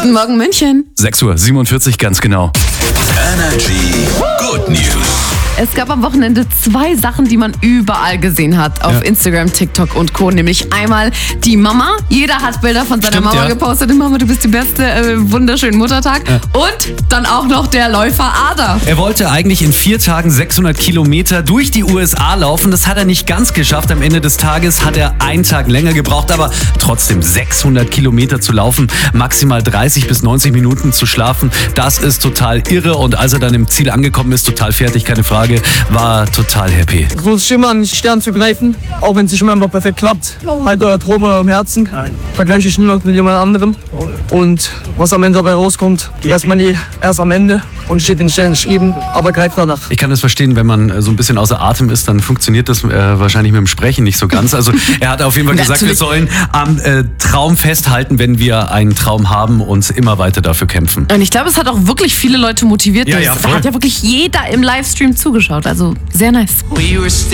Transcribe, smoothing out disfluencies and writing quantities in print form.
Guten Morgen, München. 6:47 Uhr, ganz genau. Energy Good News. Es gab am Wochenende 2 Sachen, die man überall gesehen hat. Auf Instagram, TikTok und Co. Nämlich einmal die Mama. Jeder hat Bilder von seiner Mama gepostet. Mama, du bist die beste. Wunderschönen Muttertag. Ja. Und dann auch noch der Läufer Ada. Er wollte eigentlich in 4 Tagen 600 Kilometer durch die USA laufen. Das hat er nicht ganz geschafft. Am Ende des Tages hat er einen Tag länger gebraucht. Aber trotzdem 600 Kilometer zu laufen, maximal 30 bis 90 Minuten zu schlafen, das ist total irre. Und als er dann im Ziel angekommen ist, total fertig, keine Frage, war total happy. Großes Schimmer, einen Stern zu greifen, auch wenn es nicht immer perfekt klappt. Halt euer Traum im Herzen, vergleiche ich nur mit jemand anderem. Und was am Ende dabei rauskommt, weiß man nie erst am Ende und steht in Stern geschrieben, aber greift danach. Ich kann das verstehen, wenn man so ein bisschen außer Atem ist, dann funktioniert das wahrscheinlich mit dem Sprechen nicht so ganz. Also er hat auf jeden Fall gesagt, wir sollen am Traum festhalten, wenn wir einen Traum haben und immer weiter dafür kämpfen. Und ich glaube, es hat auch wirklich viele Leute motiviert. Ja, da hat ja wirklich jeder im Livestream zugeschaut. Also sehr nice.